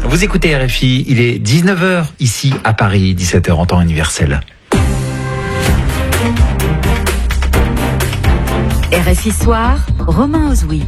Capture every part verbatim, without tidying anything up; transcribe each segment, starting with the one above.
Vous écoutez R F I, il est dix-neuf heures ici à Paris, dix-sept heures en temps universel. R F I Soir, Romain Ozoui.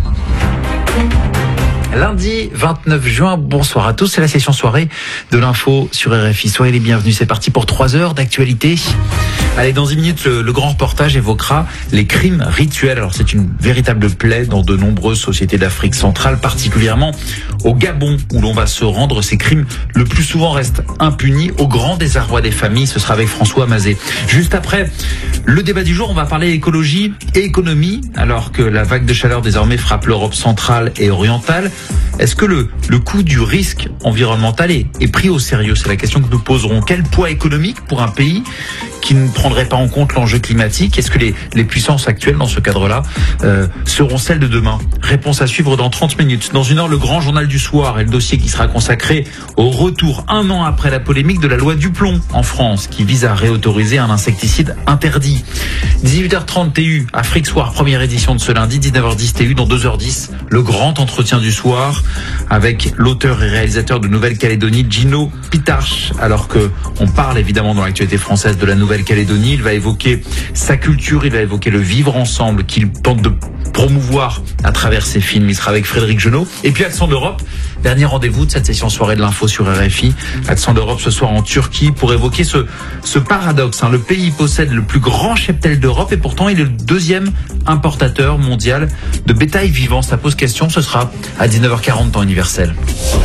Lundi vingt-neuf juin, bonsoir à tous, c'est la session soirée de l'info sur R F I. Soyez les bienvenus, c'est parti pour trois heures d'actualité. Allez, dans une minute, le, le grand reportage évoquera les crimes rituels. Alors c'est une véritable plaie dans de nombreuses sociétés d'Afrique centrale, particulièrement au Gabon, où l'on va se rendre. Ces crimes, le plus souvent, restent impunis, au grand désarroi des familles. Ce sera avec François Mazet. Juste après le débat du jour, on va parler écologie et économie, alors que la vague de chaleur désormais frappe l'Europe centrale et orientale. Est-ce que le, le coût du risque environnemental est, est pris au sérieux? C'est la question que nous poserons. Quel poids économique pour un pays qui ne prendrait pas en compte l'enjeu climatique? Est-ce que les, les puissances actuelles dans ce cadre-là euh, seront celles de demain? Réponse à suivre dans trente minutes. Dans une heure, le grand journal du soir et le dossier qui sera consacré au retour, un an après la polémique de la loi du plomb en France, qui vise à réautoriser un insecticide interdit. dix-huit heures trente T U, Afrique Soir, première édition de ce lundi, dix-neuf heures dix T U, dans deux heures dix, le grand entretien du soir avec l'auteur et réalisateur de Nouvelle-Calédonie, Gino Pitarch. Alors que on parle évidemment dans l'actualité française de la Nouvelle-Calédonie, il va évoquer sa culture, il va évoquer le vivre ensemble qu'il tente de promouvoir à travers ses films. Il sera avec Frédéric Genot. Et puis Accent d'Europe, dernier rendez-vous de cette session soirée de l'info sur R F I. Accent d'Europe ce soir en Turquie pour évoquer ce, ce paradoxe. Hein. Le pays possède le plus grand cheptel d'Europe et pourtant il est le deuxième importateur mondial de bétail vivant. Ça pose question, ce sera à dix-neuf heures quarante temps universel.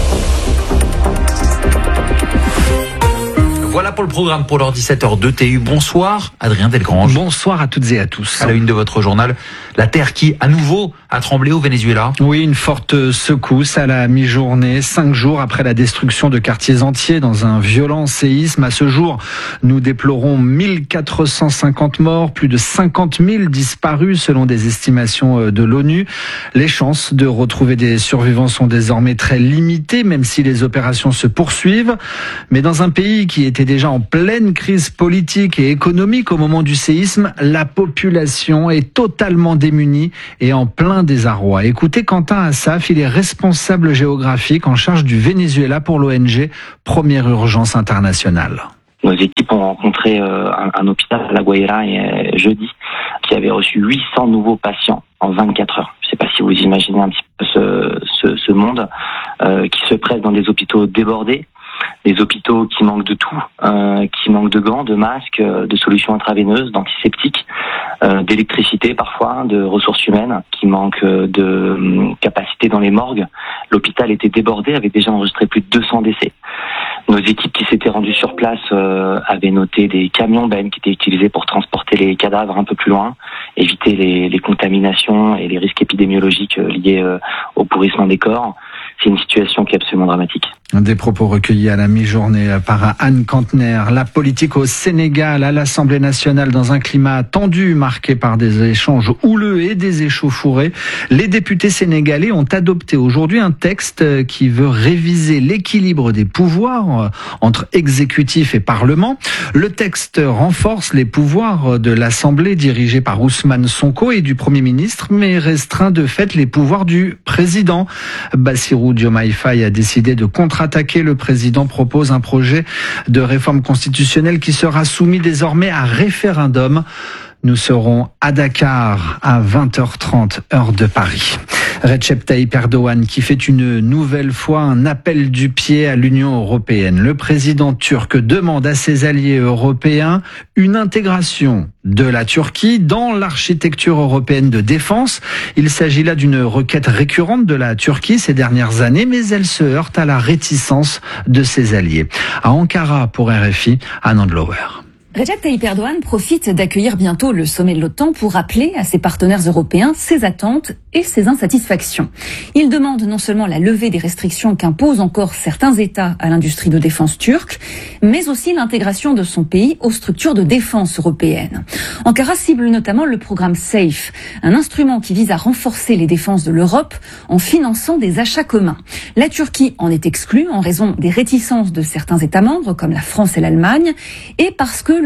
Voilà pour le programme pour l'heure dix-sept heures deux T U. Bonsoir Adrien Delgrange. Bonsoir à toutes et à tous. À la une de votre journal, la terre qui à nouveau a tremblé au Venezuela. Oui, une forte secousse à la mi-journée, cinq jours après la destruction de quartiers entiers dans un violent séisme. À ce jour, nous déplorons mille quatre cent cinquante morts, plus de cinquante mille disparus selon des estimations de l'ONU. Les chances de retrouver des survivants sont désormais très limitées, même si les opérations se poursuivent. Mais dans un pays qui était déjà en pleine crise politique et économique au moment du séisme, la population est totalement démunie et en plein désarroi. Écoutez Quentin Assaf, il est responsable géographique en charge du Venezuela pour l'O N G Première Urgence Internationale. Nos équipes ont rencontré euh, un, un hôpital à La Guaira et, euh, jeudi qui avait reçu huit cents nouveaux patients en vingt-quatre heures. Je ne sais pas si vous imaginez un petit peu ce, ce, ce monde euh, qui se presse dans des hôpitaux débordés. Des hôpitaux qui manquent de tout, euh, qui manquent de gants, de masques, de solutions intraveineuses, d'antiseptiques, euh, d'électricité parfois, de ressources humaines, qui manquent de euh, capacité dans les morgues. L'hôpital était débordé, avait déjà enregistré plus de deux cents décès. Nos équipes qui s'étaient rendues sur place euh, avaient noté des camions bennes qui étaient utilisés pour transporter les cadavres un peu plus loin, éviter les, les contaminations et les risques épidémiologiques liés euh, au pourrissement des corps. C'est une situation qui est absolument dramatique. Des propos recueillis à la mi-journée par Anne Kantner. La politique au Sénégal, à l'Assemblée nationale, dans un climat tendu, marqué par des échanges houleux et des échauffourées. Les députés sénégalais ont adopté aujourd'hui un texte qui veut réviser l'équilibre des pouvoirs entre exécutif et parlement. Le texte renforce les pouvoirs de l'Assemblée dirigée par Ousmane Sonko et du Premier ministre, mais restreint de fait les pouvoirs du président. Bassirou Diomaye Faye a décidé de contre-attaquer. Le président propose un projet de réforme constitutionnelle qui sera soumis désormais à référendum. Nous serons à Dakar à vingt heures trente, heure de Paris. Recep Tayyip Erdogan qui fait une nouvelle fois un appel du pied à l'Union européenne. Le président turc demande à ses alliés européens une intégration de la Turquie dans l'architecture européenne de défense. Il s'agit là d'une requête récurrente de la Turquie ces dernières années, mais elle se heurte à la réticence de ses alliés. À Ankara pour R F I, Anand Lower. Recep Tayyip Erdogan profite d'accueillir bientôt le sommet de l'OTAN pour rappeler à ses partenaires européens ses attentes et ses insatisfactions. Il demande non seulement la levée des restrictions qu'imposent encore certains États à l'industrie de défense turque, mais aussi l'intégration de son pays aux structures de défense européennes. Ankara cible notamment le programme SAFE, un instrument qui vise à renforcer les défenses de l'Europe en finançant des achats communs. La Turquie en est exclue en raison des réticences de certains États membres comme la France et l'Allemagne et parce que le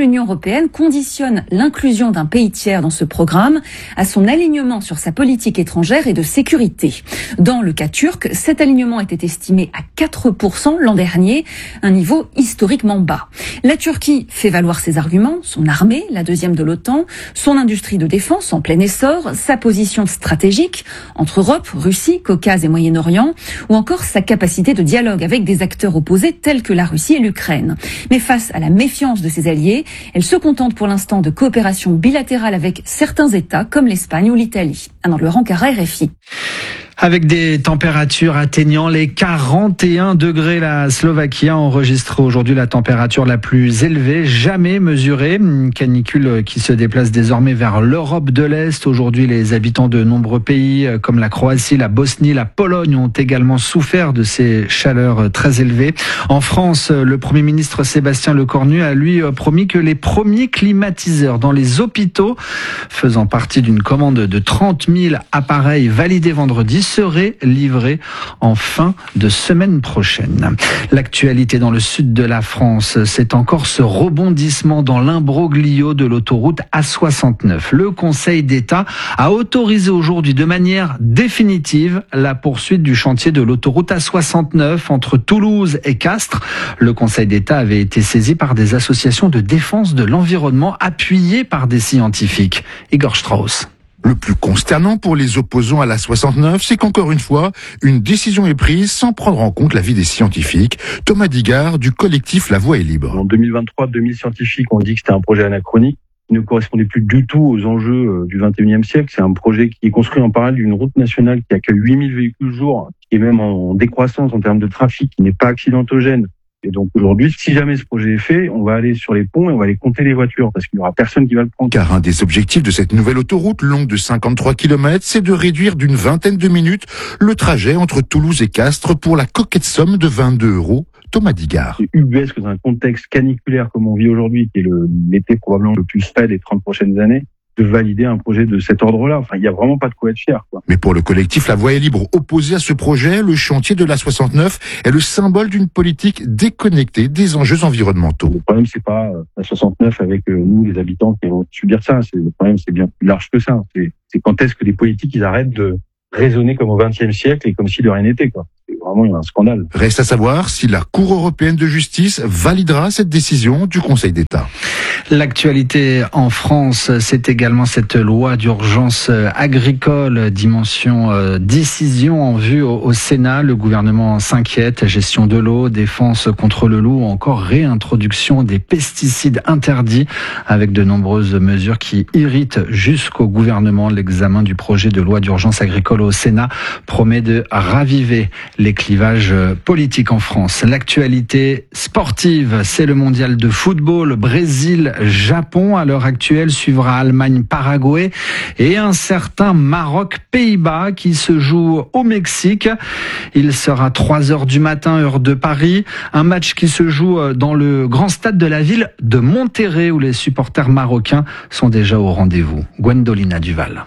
l'Union européenne conditionne l'inclusion d'un pays tiers dans ce programme à son alignement sur sa politique étrangère et de sécurité. Dans le cas turc, cet alignement était estimé à quatre pour cent l'an dernier, un niveau historiquement bas. La Turquie fait valoir ses arguments, son armée, la deuxième de l'OTAN, son industrie de défense en plein essor, sa position stratégique entre Europe, Russie, Caucase et Moyen-Orient, ou encore sa capacité de dialogue avec des acteurs opposés tels que la Russie et l'Ukraine. Mais face à la méfiance de ses alliés, elle se contente pour l'instant de coopération bilatérale avec certains États comme l'Espagne ou l'Italie. Anne-Laure Ankara, R F I. Avec des températures atteignant les quarante et un degrés, la Slovaquie a enregistré aujourd'hui la température la plus élevée jamais mesurée. Une canicule qui se déplace désormais vers l'Europe de l'Est. Aujourd'hui, les habitants de nombreux pays comme la Croatie, la Bosnie, la Pologne ont également souffert de ces chaleurs très élevées. En France, le Premier ministre Sébastien Lecornu a lui promis que les premiers climatiseurs dans les hôpitaux, faisant partie d'une commande de trente mille appareils validés vendredi, serait livré en fin de semaine prochaine. L'actualité dans le sud de la France, c'est encore ce rebondissement dans l'imbroglio de l'autoroute A soixante-neuf. Le Conseil d'État a autorisé aujourd'hui de manière définitive la poursuite du chantier de l'autoroute A soixante-neuf entre Toulouse et Castres. Le Conseil d'État avait été saisi par des associations de défense de l'environnement appuyées par des scientifiques. Igor Strauss. Le plus consternant pour les opposants à la soixante-neuf, c'est qu'encore une fois, une décision est prise sans prendre en compte l'avis des scientifiques. Thomas Digard, du collectif La Voie est libre. En deux mille vingt-trois, deux mille scientifiques ont dit que c'était un projet anachronique, qui ne correspondait plus du tout aux enjeux du vingt et unième siècle. C'est un projet qui est construit en parallèle d'une route nationale qui accueille huit mille véhicules jour, qui est même en décroissance en termes de trafic, qui n'est pas accidentogène. Et donc aujourd'hui, si jamais ce projet est fait, on va aller sur les ponts et on va aller compter les voitures parce qu'il n'y aura personne qui va le prendre. Car un des objectifs de cette nouvelle autoroute longue de cinquante-trois kilomètres, c'est de réduire d'une vingtaine de minutes le trajet entre Toulouse et Castres pour la coquette somme de vingt-deux euros. Thomas Digard. C'est ubuesque dans un contexte caniculaire comme on vit aujourd'hui, qui est le, l'été probablement le plus frais des trente prochaines années, de valider un projet de cet ordre-là. Enfin, il n'y a vraiment pas de quoi être fier, quoi. Mais pour le collectif La Voie est libre opposé à ce projet, le chantier de l'A soixante-neuf est le symbole d'une politique déconnectée des enjeux environnementaux. Le problème, c'est pas l'A soixante-neuf avec euh, nous, les habitants, qui vont subir ça. C'est, le problème, c'est bien plus large que ça. C'est, c'est quand est-ce que les politiques, ils arrêtent de raisonner comme au vingtième siècle et comme si de rien n'était, quoi. C'est vraiment un scandale. Reste à savoir si la Cour européenne de justice validera cette décision du Conseil d'État. L'actualité en France, c'est également cette loi d'urgence agricole, dimension euh, décision en vue au, au Sénat. Le gouvernement s'inquiète, gestion de l'eau, défense contre le loup, ou encore réintroduction des pesticides interdits, avec de nombreuses mesures qui irritent jusqu'au gouvernement. L'examen du projet de loi d'urgence agricole au Sénat promet de raviver les clivages politiques en France. L'actualité sportive, c'est le mondial de football. Brésil, Japon. À l'heure actuelle, suivra Allemagne, Paraguay et un certain Maroc, Pays-Bas qui se joue au Mexique. Il sera trois heures du matin, heure de Paris. Un match qui se joue dans le grand stade de la ville de Monterrey où les supporters marocains sont déjà au rendez-vous. Gwendolina Duval.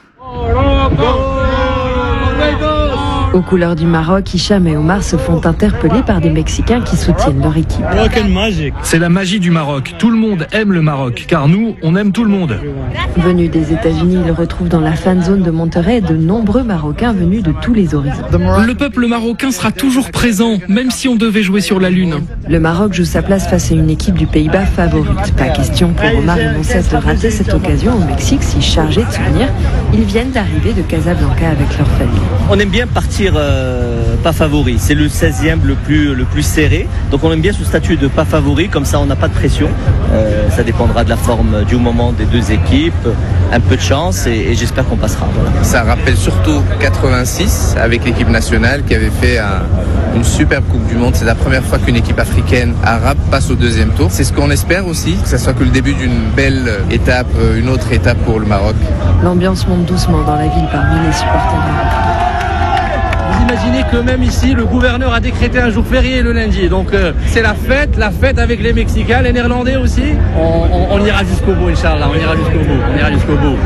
Aux couleurs du Maroc, Hicham et Omar se font interpeller par des Mexicains qui soutiennent leur équipe. C'est la magie du Maroc. Tout le monde aime le Maroc, car nous, on aime tout le monde. Venus des États-Unis, ils retrouvent dans la fan zone de Monterrey de nombreux Marocains venus de tous les horizons. Le peuple marocain sera toujours présent, même si on devait jouer sur la Lune. Le Maroc joue sa place face à une équipe du Pays-Bas favorite. Pas question pour Omar et Monsès de rater cette occasion au Mexique, si chargés de souvenirs, ils viennent d'arriver de Casablanca avec leur famille. On aime bien partir Euh, pas favori, c'est le seizième le plus, le plus serré, donc on aime bien ce statut de pas favori, comme ça on n'a pas de pression, euh, ça dépendra de la forme du moment des deux équipes, un peu de chance et, et j'espère qu'on passera. Voilà. Ça rappelle surtout quatre-vingt-six avec l'équipe nationale qui avait fait un, une superbe Coupe du Monde. C'est la première fois qu'une équipe africaine arabe passe au deuxième tour. C'est ce qu'on espère aussi, que ça soit que le début d'une belle étape, une autre étape pour le Maroc. L'ambiance monte doucement dans la ville parmi les supporters marocains. Vous imaginez que même ici, le gouverneur a décrété un jour férié le lundi. Donc euh, c'est la fête, la fête avec les Mexicains, les Néerlandais aussi. On, on, on ira jusqu'au bout, Inch'Allah, on ira jusqu'au bout, on ira jusqu'au bout.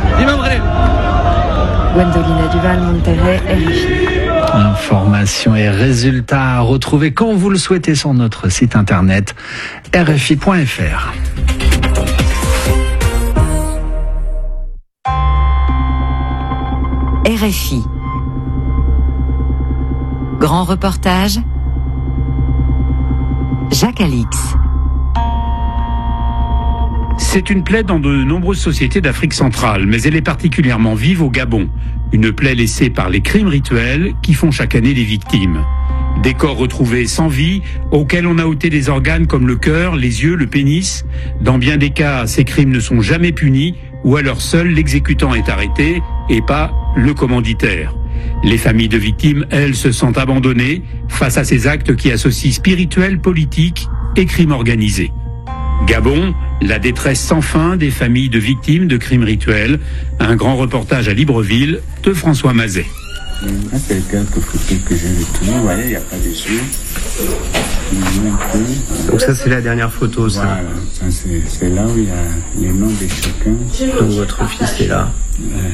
Gwendolina Duval, Monterrey, R F I. Informations et résultats à retrouver quand vous le souhaitez sur notre site internet r f i point f r. R F I. Grand reportage, Jacques Alix. C'est une plaie dans de nombreuses sociétés d'Afrique centrale, mais elle est particulièrement vive au Gabon. Une plaie laissée par les crimes rituels qui font chaque année des victimes. Des corps retrouvés sans vie, auxquels on a ôté des organes comme le cœur, les yeux, le pénis. Dans bien des cas, ces crimes ne sont jamais punis, ou alors seul l'exécutant est arrêté, et pas le commanditaire. Les familles de victimes, elles, se sentent abandonnées face à ces actes qui associent spirituel, politique et crime organisé. Gabon, la détresse sans fin des familles de victimes de crimes rituels. Un grand reportage à Libreville de François Mazet. C'est quelques photos que j'ai retenues, vous voyez, il n'y a pas de yeux. Donc ça c'est la dernière photo, ça. Voilà, ça c'est, c'est là où il y a les noms de chacun. Donc votre fils est là. Ouais.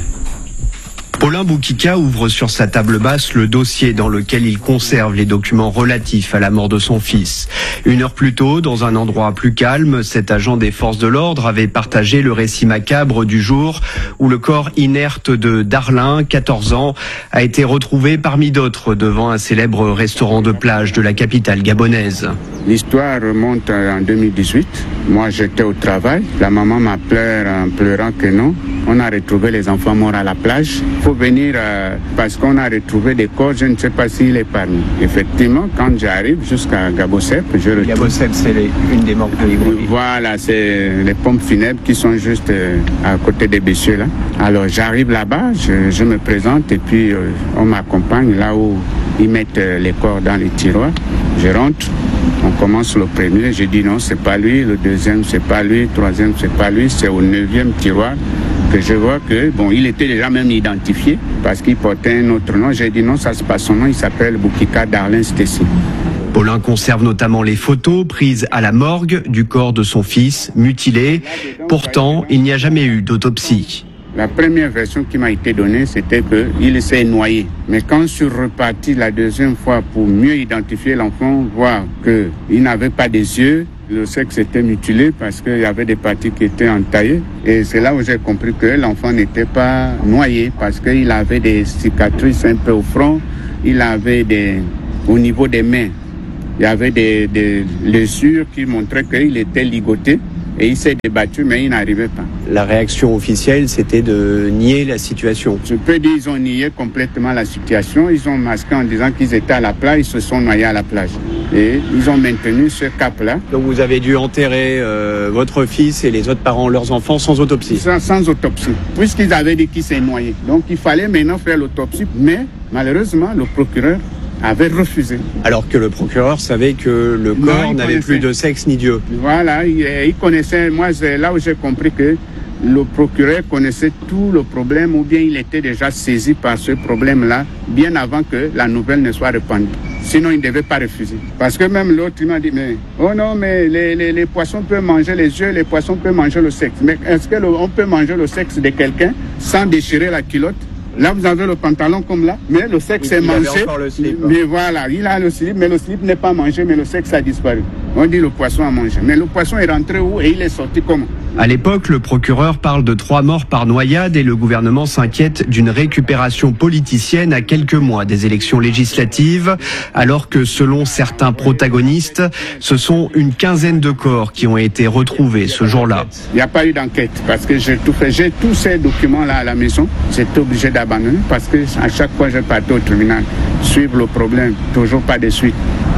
Paulin Boukika ouvre sur sa table basse le dossier dans lequel il conserve les documents relatifs à la mort de son fils. Une heure plus tôt, dans un endroit plus calme, cet agent des forces de l'ordre avait partagé le récit macabre du jour où le corps inerte de Darlin, quatorze ans, a été retrouvé parmi d'autres devant un célèbre restaurant de plage de la capitale gabonaise. L'histoire remonte en deux mille dix-huit. Moi, j'étais au travail. La maman m'appelait en pleurant que non. On a retrouvé les enfants morts à la plage. Il faut venir euh, parce qu'on a retrouvé des corps. Je ne sais pas s'il est parmi. Effectivement, quand j'arrive jusqu'à Gabosep, je retrouve... Gabosep, c'est les, une des morgues de Libreville. Voilà, c'est les pompes funèbres qui sont juste euh, à côté des messieurs là. Alors, j'arrive là-bas, je, je me présente et puis euh, on m'accompagne là où ils mettent euh, les corps dans les tiroirs. Je rentre. On commence le premier, je dis non, c'est pas lui, le deuxième, c'est pas lui, le troisième, c'est pas lui, c'est au neuvième tiroir que je vois que, bon, il était déjà même identifié parce qu'il portait un autre nom. J'ai dit non, ça c'est pas son nom, il s'appelle Boukika Darlin Stécy. Paulin conserve notamment les photos prises à la morgue du corps de son fils, mutilé. Pourtant, il n'y a jamais eu d'autopsie. La première version qui m'a été donnée, c'était qu'il s'est noyé. Mais quand je suis reparti la deuxième fois pour mieux identifier l'enfant, voir qu'il n'avait pas des yeux, le sexe était mutilé parce qu'il y avait des parties qui étaient entaillées. Et c'est là où j'ai compris que l'enfant n'était pas noyé parce qu'il avait des cicatrices un peu au front, il avait des, au niveau des mains, il y avait des, des blessures qui montraient qu'il était ligoté. Et il s'est débattu, mais il n'arrivait pas. La réaction officielle, c'était de nier la situation. Je peux dire qu'ils ont nié complètement la situation. Ils ont masqué en disant qu'ils étaient à la plage, ils se sont noyés à la plage. Et ils ont maintenu ce cap-là. Donc vous avez dû enterrer euh, votre fils et les autres parents, leurs enfants, sans autopsie. Sans, sans autopsie, puisqu'ils avaient dit qu'il s'est noyé. Donc il fallait maintenant faire l'autopsie, mais malheureusement, le procureur avait refusé. Alors que le procureur savait que le corps non, n'avait plus de sexe ni d'yeux. Voilà, il, il connaissait, moi c'est là où j'ai compris que le procureur connaissait tout le problème ou bien il était déjà saisi par ce problème-là bien avant que la nouvelle ne soit répandue. Sinon, il ne devait pas refuser. Parce que même l'autre, il m'a dit, mais oh non, mais les, les, les poissons peuvent manger les yeux, les poissons peuvent manger le sexe. Mais est-ce qu'on peut manger le sexe de quelqu'un sans déchirer la culotte? Là, vous avez le pantalon comme là, mais le sexe oui, est mangé. Le slip, hein. Mais voilà, il a le slip, mais le slip n'est pas mangé, mais le sexe a disparu. On dit le poisson a mangé. Mais le poisson est rentré où et il est sorti comment? À l'époque, le procureur parle de trois morts par noyade et le gouvernement s'inquiète d'une récupération politicienne à quelques mois des élections législatives, alors que selon certains protagonistes, ce sont une quinzaine de corps qui ont été retrouvés ce jour-là. Il n'y a pas eu d'enquête parce que j'ai tout fait. J'ai tous ces documents-là à la maison. J'étais obligé d'abandonner parce que à chaque fois je partais au tribunal, suivre le problème, toujours pas de suite.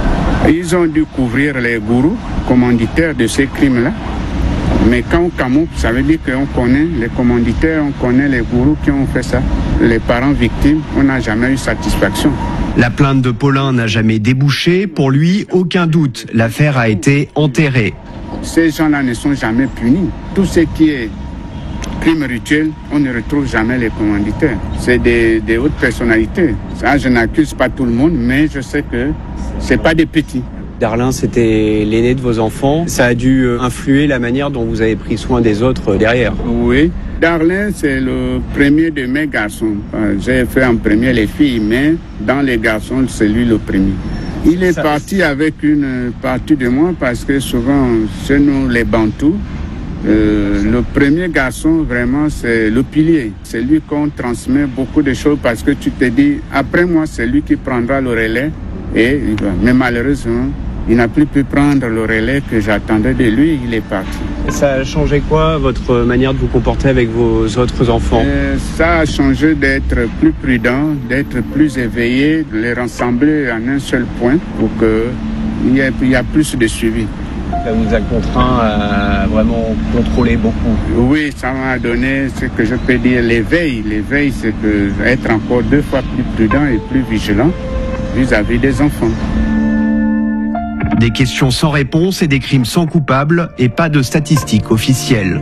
Ils ont dû couvrir les gourous commanditaires de ces crimes-là. Mais quand on camoufle, ça veut dire qu'on connaît les commanditaires, on connaît les gourous qui ont fait ça. Les parents victimes, on n'a jamais eu satisfaction. La plainte de Paulin n'a jamais débouché. Pour lui, aucun doute, l'affaire a été enterrée. Ces gens-là ne sont jamais punis. Tout ce qui est crime rituel, on ne retrouve jamais les commanditaires. C'est des, des hautes personnalités. Ça, je n'accuse pas tout le monde, mais je sais que c'est pas des petits. Darlin, c'était l'aîné de vos enfants. Ça a dû influer la manière dont vous avez pris soin des autres derrière. Oui. Darlin, c'est le premier de mes garçons. J'ai fait en premier les filles, mais dans les garçons, c'est lui le premier. Il est Ça parti avec une partie de moi parce que souvent, chez nous, les Bantous, Euh, le premier garçon, vraiment, c'est le pilier. C'est lui qu'on transmet beaucoup de choses parce que tu te dis, après moi, c'est lui qui prendra le relais. Et, mais malheureusement, il n'a plus pu prendre le relais que j'attendais de lui, il est parti. Et ça a changé quoi, votre manière de vous comporter avec vos autres enfants? euh, Ça a changé d'être plus prudent, d'être plus éveillé, de les rassembler en un seul point pour qu'il y ait, il y a plus de suivi. Ça vous a contraint à vraiment contrôler beaucoup? Oui, ça m'a donné ce que je peux dire, l'éveil. L'éveil, c'est que être encore deux fois plus prudent et plus vigilant vis-à-vis des enfants. Des questions sans réponse et des crimes sans coupable et pas de statistiques officielles.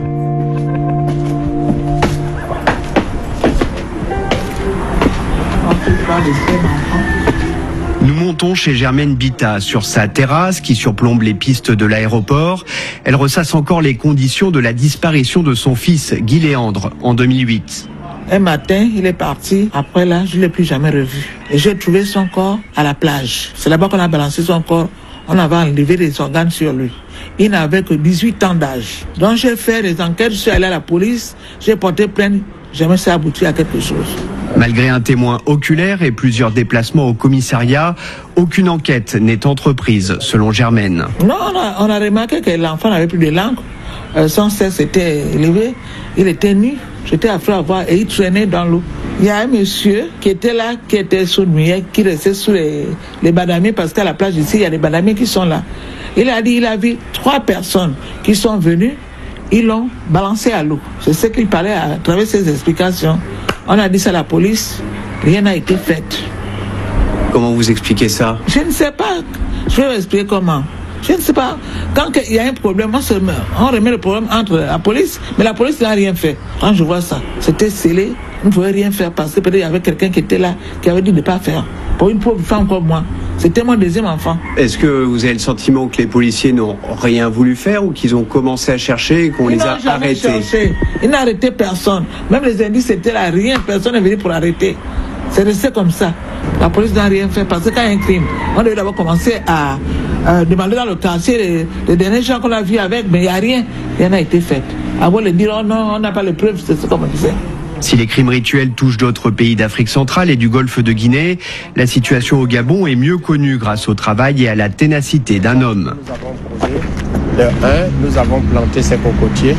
Nous montons chez Germaine Bita sur sa terrasse qui surplombe les pistes de l'aéroport. Elle ressasse encore les conditions de la disparition de son fils Guy Léandre en deux mille huit. Un matin, il est parti. Après là, je ne l'ai plus jamais revu. Et j'ai trouvé son corps à la plage. C'est là-bas qu'on a balancé son corps. On avait enlevé des organes sur lui. Il n'avait que dix-huit ans d'âge. Donc j'ai fait des enquêtes, je suis allé à la police, j'ai porté plainte, jamais ça abouti à quelque chose. Malgré un témoin oculaire et plusieurs déplacements au commissariat, aucune enquête n'est entreprise, selon Germaine. Non, on a, on a remarqué que l'enfant n'avait plus de langue. Euh, son sexe était élevé, il était nu, j'étais affreux à voir et il traînait dans l'eau. Il y a un monsieur qui était là, qui était sourd-muet, qui restait sous les, les badamiers, parce qu'à la plage ici, il y a des badamiers qui sont là. Il a dit, il a vu trois personnes qui sont venues, ils l'ont balancé à l'eau. C'est ce qu'il parlait à travers ses explications. On a dit ça à la police, rien n'a été fait. Comment vous expliquez ça? Je ne sais pas. Je vais vous expliquer comment. Je ne sais pas. Quand il y a un problème, on, se met, on remet le problème entre la police, mais la police n'a rien fait. Quand je vois ça, c'était scellé, on ne pouvait rien faire parce que peut-être il y avait quelqu'un qui était là, qui avait dit de ne pas faire. Pour une pauvre femme comme moi. C'était mon deuxième enfant. Est-ce que vous avez le sentiment que les policiers n'ont rien voulu faire ou qu'ils ont commencé à chercher et qu'on les a arrêtés? Cherché. Ils n'ont arrêté personne. Même les indices étaient là, rien, personne n'est venu pour arrêter. C'est resté comme ça. La police n'a rien fait parce que quand il y a un crime, on devait d'abord commencer à euh, demander dans le quartier les, les derniers gens qu'on a vus avec, mais il n'y a rien. Rien n'a été fait. Avant de dire, oh non, on n'a pas les preuves, c'est ce qu'on me disait. Si les crimes rituels touchent d'autres pays d'Afrique centrale et du golfe de Guinée, la situation au Gabon est mieux connue grâce au travail et à la ténacité d'un homme. De un, nous avons planté ces cocotiers